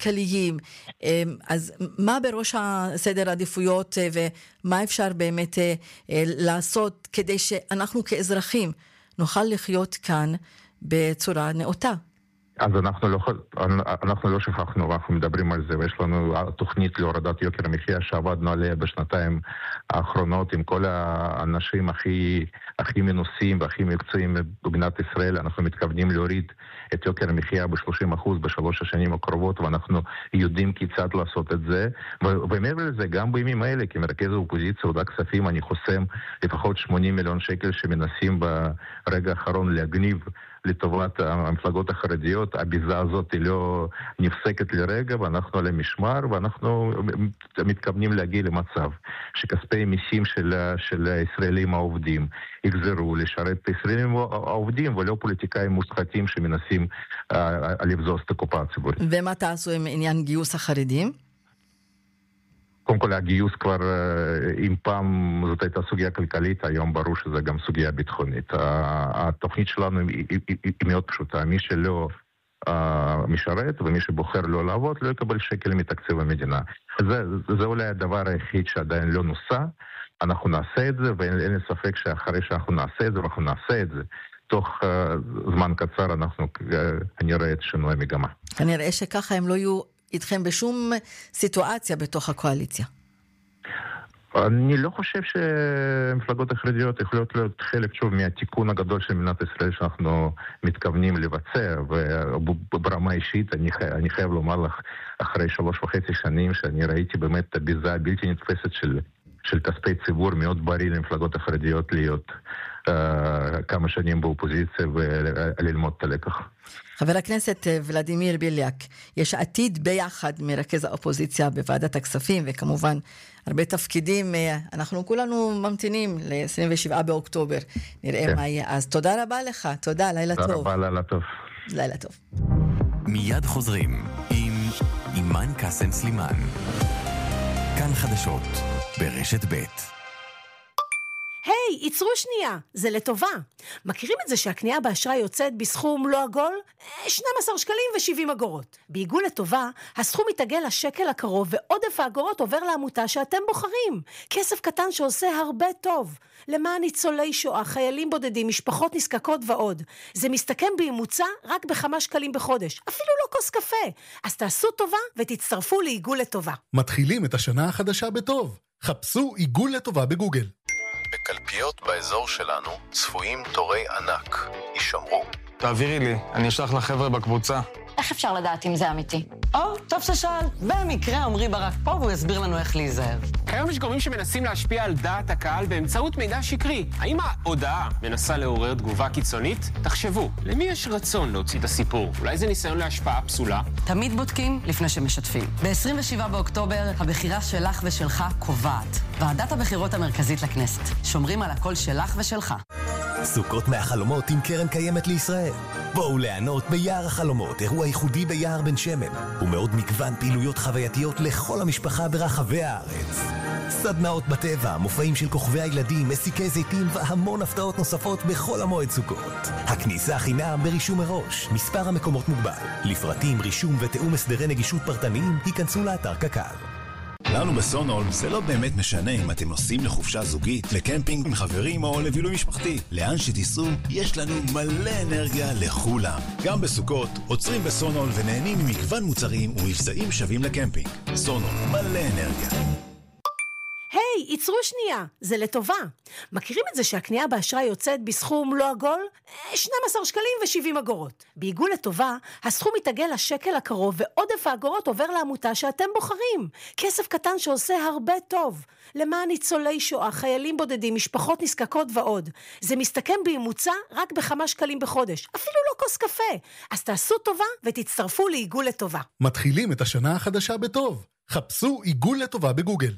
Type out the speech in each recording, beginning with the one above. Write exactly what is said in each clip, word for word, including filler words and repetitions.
כלכליים. אז מה בראש הסדר העדיפויות ומה אפשר באמת לעשות כדי שאנחנו כאזרחים נוכל לחיות כאן בצורה נאותה? אז אנחנו לא, אנחנו לא שכחנו, אנחנו מדברים על זה, ויש לנו תוכנית להורדת יוקר המחיה שעבדנו עליה בשנתיים האחרונות עם כל האנשים הכי, הכי מנוסים והכי מקצועיים במדינת ישראל. אנחנו מתכוונים להוריד את יוקר המחיה ב-שלושים אחוז בשלוש השנים הקרובות, ואנחנו יודעים כיצד לעשות את זה. ומעבר לזה, גם בימים האלה, כמרכז האופוזיציה ועדת כספים, אני חוסם לפחות שמונים מיליון שקל שמנסים ברגע האחרון להגניב לטובת המפלגות החרדיות. הביזה הזאת היא לא נפסקת לרגע, ואנחנו על המשמר, ואנחנו מתכוונים להגיע למצב שכספי מיסים של, של הישראלים העובדים יחזרו לשרת את הישראלים העובדים, ולא פוליטיקאים מושחתים שמנסים uh, לבזוז את הקופה הציבורית. ומה תעשו עם עניין גיוס החרדים? קודם כל, הגיוס כבר, אם פעם זאת הייתה סוגיה כלכלית, היום ברור שזה גם סוגיה ביטחונית. התוכנית שלנו היא, היא, היא, היא מאוד פשוטה. מי שלא uh, משרת ומי שבוחר לא לעבוד, לא יקבל שקל מתקציב המדינה. זה, זה אולי הדבר היחיד שעדיין לא נוסע. אנחנו נעשה את זה, ואין לי ספק שאחרי שאנחנו נעשה את זה, ואנחנו נעשה את זה, תוך uh, זמן קצר אנחנו uh, נראה את שינוי המגמה. כנראה שככה הם לא יהיו איתכם בשום סיטואציה בתוך הקואליציה. אני לא חושב שמפלגות החרדיות יכולות להיות חלק שוב מהתיקון הגדול של מדינת ישראל שאנחנו מתכוונים לבצע, וברמה אישית אני, חי... אני חייב לומר לך, אחרי שלוש וחצי שנים שאני ראיתי באמת את הביזה הבלתי נתפסת של, של כספי ציבור, מאוד בריא למפלגות החרדיות להיות uh, כמה שנים באופוזיציה וללמוד את הלקח. חבר הכנסת ולדימיר בליאק, יש עתיד ביחד מרכז האופוזיציה בוועדת הכספים, וכמובן הרבה תפקידים, אנחנו כולנו ממתינים ל-עשרים ושבעה באוקטובר, נראה כן. מה יהיה אז. תודה רבה לך, תודה, לילה תודה טוב. תודה רבה, לילה טוב. לילה טוב. מיד חוזרים עם אימן קסם סלימן. כאן חדשות ברשת ב'. היי, ייצרו שנייה, זה לטובה. מכירים את זה שהקנייה באשראי יוצאת בסכום לא עגול? שנים עשר שקלים ו-שבעים אגורות. בעיגול לטובה, הסכום מתעגל לשקל הקרוב, ועודף האגורות עובר לעמותה שאתם בוחרים. כסף קטן שעושה הרבה טוב. למען ניצולי שואה, חיילים בודדים, משפחות נזקקות ועוד. זה מסתכם בממוצע רק בכמה שקלים בחודש. אפילו לא כוס קפה. אז תעשו טובה ותצטרפו לעיגול לטובה. מתחילים את השנה החדשה בטוב. חפשו עיגול לטובה בגוגל. בקלפיות באזור שלנו צפויים תורי ענק. יישמרו. תעבירי לי, אני אשלח לחבר'ה בקבוצה. איך אפשר לדעת אם זה אמיתי? או, טוב ששאל. במקרה עמרי ברק פה והוא יסביר לנו איך להיזהר. כיום יש גורמים שמנסים להשפיע על דעת הקהל באמצעות מידע שקרי. האם ההודעה מנסה לעורר תגובה קיצונית? תחשבו, למי יש רצון להוציא את הסיפור? אולי זה ניסיון להשפעה פסולה? תמיד בודקים לפני שמשתפים. ב-עשרים ושבעה באוקטובר הבחירה שלך ושלך קובעת. ועדת הבחירות המרכזית לכנסת. שומרים על הקול שלך ושלך. סוכות מהחלומות עם קרן קיימת לישראל. בואו ליהנות ביער החלומות, אירוע ייחודי ביער בן שמן, ומאוד מגוון פעילויות חווייתיות לכל המשפחה ברחבי הארץ. סדנאות בטבע, מופעים של כוכבי הילדים, מסיקי זיתים והמון הפתעות נוספות בכל המועד סוכות. הכניסה חינם ברישום מראש, מספר המקומות מוגבל. לפרטים, רישום ותאום הסדרי נגישות פרטניים, היכנסו לאתר קק"ל. לנו בסונול זה לא באמת משנה אם אתם נוסעים לחופשה זוגית, לקמפינג עם חברים או לבילוי משפחתי. לאן שתיסעו, יש לנו מלא אנרגיה לכולם. גם בסוכות, עוצרים בסונול ונהנים ממגוון מוצרים ומבצעים שווים לקמפינג. סונול, מלא אנרגיה. היי, ייצרו שנייה, זה לטובה. מכירים את זה שהקנייה באשראי יוצאת בסכום לא עגול? שנים עשר שקלים ו-שבעים אגורות. בעיגול לטובה, הסכום מתעגל לשקל הקרוב, ועודף האגורות עובר לעמותה שאתם בוחרים. כסף קטן שעושה הרבה טוב. למען ניצולי שואה, חיילים בודדים, משפחות נזקקות ועוד. זה מסתכם בממוצע רק בכמה שקלים בחודש. אפילו לא כוס קפה. אז תעשו טובה ותצטרפו לעיגול לטובה. מתחילים את השנה החדשה בטוב. חפשו עיגול לטובה בגוגל.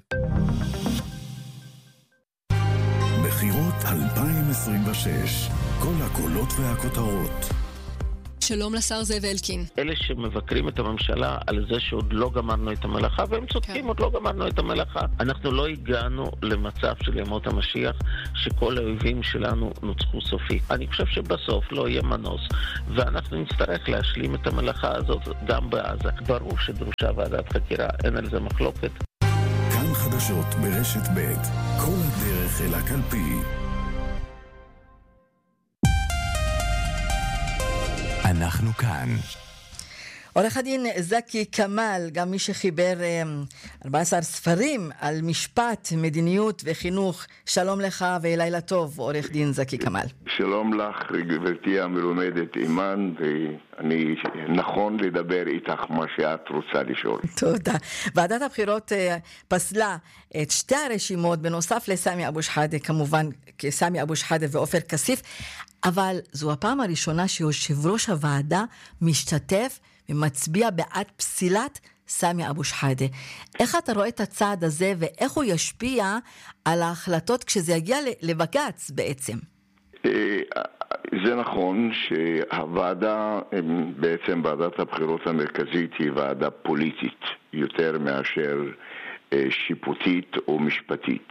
בחירות אלפיים עשרים ושש, כל הקולות והכותרות. שלום לשר זאב אלקין. אלה שמבקרים את הממשלה על זה שעוד לא גמרנו את המלאכה, והם צודקים, כן. עוד לא גמרנו את המלאכה. אנחנו לא הגענו למצב של ימות המשיח, שכל האויבים שלנו נוצחו סופית. אני חושב שבסוף לא יהיה מנוס, ואנחנו נצטרך להשלים את המלאכה הזאת גם בעזה. ברור שדרושה ועדת חקירה, אין על זה מחלוקת. כאן חדשות ברשת ב', כל הדרך אל הקלפי. אנחנו כאן. עורך הדין זקי כמאל, גם מי שחיבר ארבעה עשר ספרים על משפט, מדיניות וחינוך. שלום לך ולילה טוב, עורך דין זקי כמאל. שלום לך, גברתי המלומדת אימן, ואני נכון לדבר איתך מה שאת רוצה לשאול. תודה. ועדת הבחירות פסלה את שתי הרשימות, בנוסף לסמי אבו שחאדה, כמובן כסמי אבו שחאדה ועופר כסיף, אבל זו הפעם הראשונה שיושב ראש הוועדה משתתף ומצביע בעד פסילת סמי אבו שחאדה. איך אתה רואה את הצעד הזה ואיך הוא ישפיע על ההחלטות כשזה יגיע לבג"ץ בעצם? זה נכון שהוועדה, בעצם ועדת הבחירות המרכזית, היא ועדה פוליטית יותר מאשר שיפוטית או משפטית.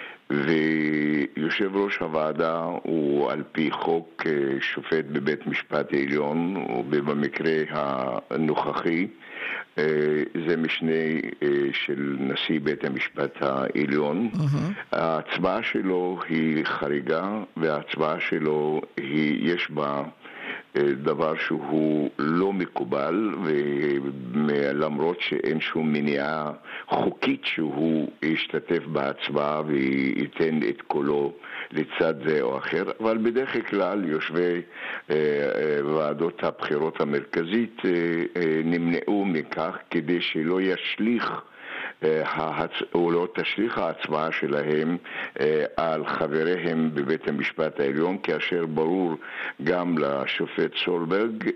ויושב ראש הוועדה הוא על פי חוק שופט בבית משפט העליון, ובמקרה הנוכחי זה משנה של נשיא בית המשפט העליון. Mm-hmm. ההצבעה שלו היא חריגה, וההצבעה שלו היא, יש בה דבר שהוא לא מקובל, ולמרות שאין שום מניעה חוקית שהוא ישתתף בהצבעה וייתן את קולו לצד זה או אחר, אבל בדרך כלל יושבי ועדות הבחירות המרכזית נמנעו מכך כדי שלא ישליך או לא תשליך ההצבעה שלהם על חבריהם בבית המשפט העליון, כאשר ברור גם לשופט סולברג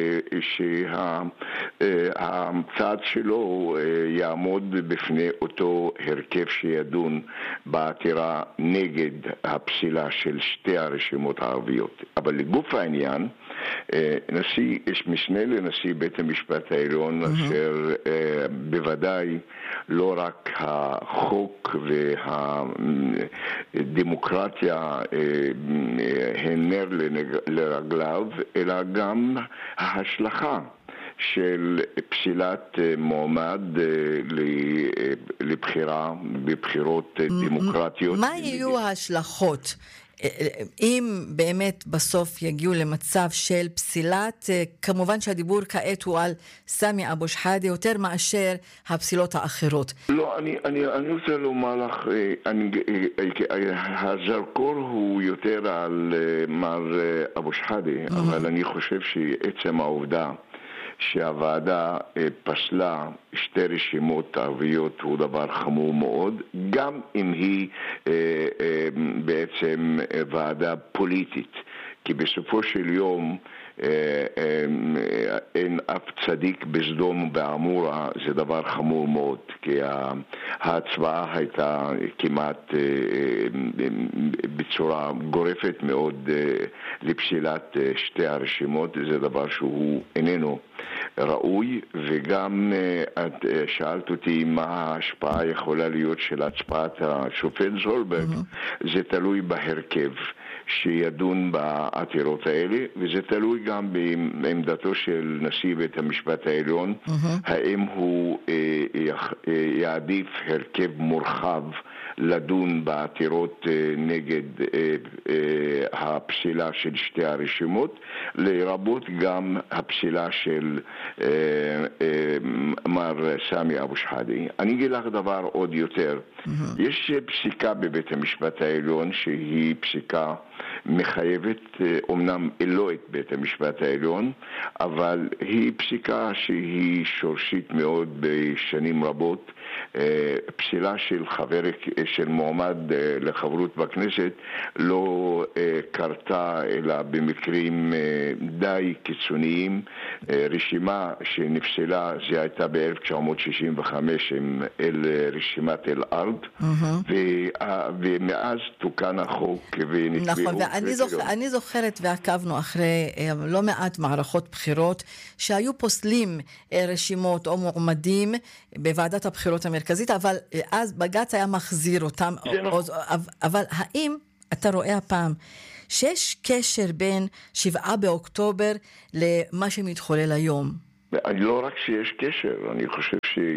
שהצעד שלו יעמוד בפני אותו הרכב שידון בעתירה נגד הפסילה של שתי הרשימות הערביות. אבל לגוף העניין, נשיא, יש משנה לנשיא בית המשפט העליון, אשר בוודאי לא רק החוק והדמוקרטיה הן נר לרגליו, אלא גם ההשלכה של פסילת מועמד לבחירה בבחירות דמוקרטיות. מה יהיו ההשלכות? אם באמת בסוף יגיעו למצב של פסילת, כמובן שהדיבור כעת הוא על סמי אבו שחאדה יותר מאשר הפסילות האחרות. לא, אני, אני, אני רוצה לומר לך, אני, הזרקור הוא יותר על מר אבו שחאדה, mm-hmm. אבל אני חושב שעצם העובדה שהוועדה פסלה שתי רשימות ערביות הוא דבר חמור מאוד, גם אם היא בעצם ועדה פוליטית, כי בסופו של יום אין אף צדיק בסדום ובעמורה, זה דבר חמור מאוד, כי ההצבעה הייתה כמעט בצורה גורפת מאוד לפסילת שתי הרשימות, זה דבר שהוא איננו ראוי, וגם את שאלת אותי מה ההשפעה יכולה להיות של הצבעת השופט זולברג, mm-hmm. זה תלוי בהרכב שידון בעתירות האלה, וזה תלוי גם בעמדתו של נשיא בית המשפט העליון, mm-hmm. האם הוא אה, אה, יעדיף הרכב מורחב לדון בעתירות אה, נגד אה, אה, הפסילה של שתי הרשימות, לרבות גם הפסילה של אה, אה, מר סמי אבו שחאדה. אני אגיד לך דבר עוד יותר. Mm-hmm. יש פסיקה בבית המשפט העליון שהיא פסיקה מחייבת, אומנם לא את בית המשפט העליון, אבל היא פסיקה שהיא שורשית מאוד בשנים רבות. פסילה של חבר, של מועמד לחברות בכנסת לא קרתה אלא במקרים די קיצוניים. רשימה שנפסלה זה הייתה ב-אלף תשע מאות שישים וחמש עם אל רשימת אל-ארד, mm-hmm. ומאז תוקן החוק ונקבעו. נכון, אני, זוכ... אני זוכרת ועקבנו אחרי לא מעט מערכות בחירות שהיו פוסלים רשימות או מועמדים בוועדת הבחירות המרכזית, אבל אז בג"ץ היה מחזיר אותם. או... אבל האם אתה רואה הפעם שיש קשר בין שבעה באוקטובר למה שמתחולל היום? לא רק שיש קשר, אני חושב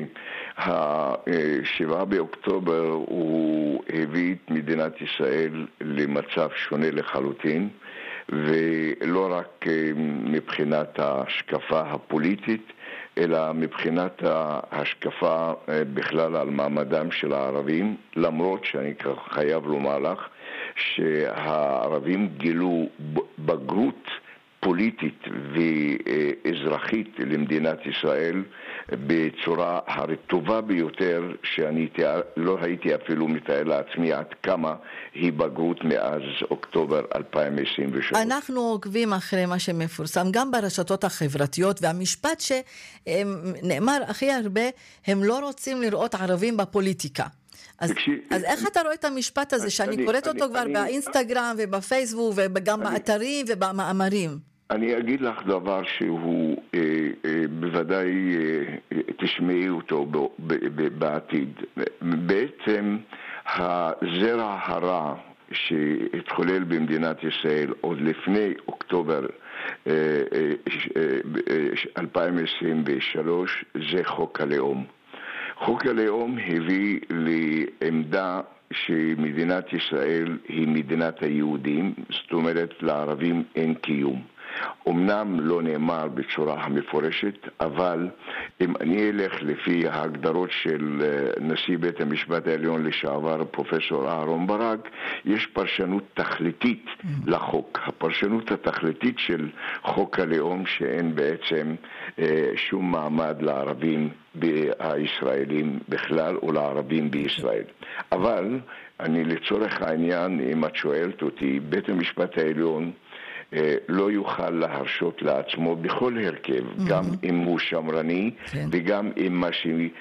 שהשבעה באוקטובר הוא הביא את מדינת ישראל למצב שונה לחלוטין, ולא רק מבחינת ההשקפה הפוליטית, אלא מבחינת ההשקפה בכלל על מעמדם של הערבים, למרות שאני חייב לומר לך שהערבים גילו בגרות פוליטית ואזרחית למדינת ישראל בצורה הרטובה ביותר, שאני לא הייתי אפילו מתאר לעצמי עד כמה היא בגרות מאז אוקטובר אלפיים עשרים ושלוש. אנחנו עוקבים אחרי מה שמפורסם גם ברשתות החברתיות, והמשפט שנאמר הכי הרבה, הם לא רוצים לראות ערבים בפוליטיקה. אז, תקשיב, אז איך אתה רואה את המשפט הזה, שאני אני, קוראת אני, אותו אני, כבר אני, באינסטגרם ובפייסבוק וגם אני, באתרים ובמאמרים? אני אגיד לך דבר שהוא אה, אה, בוודאי אה, תשמעי אותו ב, ב, ב, בעתיד. בעצם הזרע הרע שהתחולל במדינת ישראל עוד לפני אוקטובר אה, אה, אה, אלפיים עשרים ושלוש זה חוק הלאום. חוק הלאום הביא לעמדה שמדינת ישראל היא מדינת היהודים, זאת אומרת לערבים אין קיום. אמנם לא נאמר בצורה המפורשת, אבל אם אני אלך לפי ההגדרות של נשיא בית המשפט העליון לשעבר פרופסור אהרון ברק, יש פרשנות תכליתית לחוק. הפרשנות התכליתית של חוק הלאום שאין בעצם אה, שום מעמד לערבים הישראלים בכלל או לערבים בישראל. אבל אני לצורך העניין, אם את שואלת אותי, בית המשפט העליון לא יוכל להרשות לעצמו בכל הרכב, mm-hmm. גם אם הוא שמרני, כן. וגם אם מה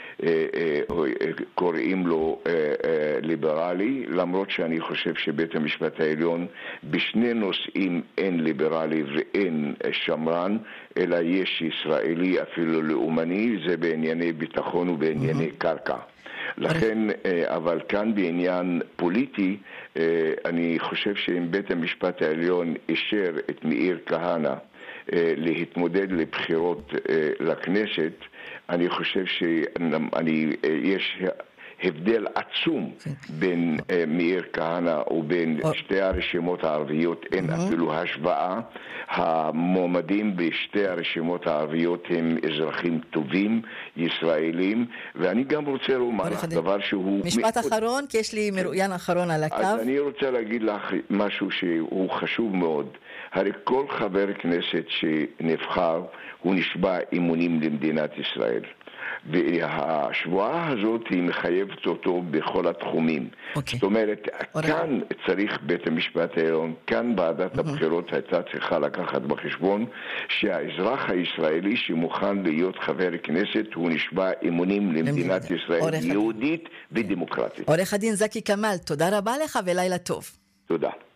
שקוראים לו ליברלי, למרות שאני חושב שבית המשפט העליון בשני נושאים אין ליברלי ואין שמרן, אלא יש ישראלי אפילו לאומני, זה בענייני ביטחון ובענייני mm-hmm. קרקע. לכן, אבל כאן בעניין פוליטי, אני חושב שאם בית המשפט העליון אישר את מאיר כהנא להתמודד לבחירות לכנסת, אני חושב שיש הבדל עצום בין מאיר כהנא ובין שתי הרשימות הערביות, אין אפילו השוואה. המועמדים בשתי הרשימות הערביות הם אזרחים טובים, ישראלים, ואני גם רוצה לומר לך דבר שהוא... משפט אחרון, כי יש לי מרואיין אחרון על הקו. אז אני רוצה להגיד לך משהו שהוא חשוב מאוד. הרי כל חבר כנסת שנבחר הוא נשבע אמונים למדינת ישראל. והשבועה הזאת היא מחייבת אותו בכל התחומים. Okay. זאת אומרת, okay. כאן צריך בית המשפט העליון, כאן ועדת mm-hmm. הבחירות הייתה צריכה לקחת בחשבון שהאזרח הישראלי שמוכן להיות חבר כנסת הוא נשבע אמונים למדינת ישראל יהודית ודמוקרטית. עורך הדין זקי כמאל, תודה רבה לך ולילה טוב. תודה.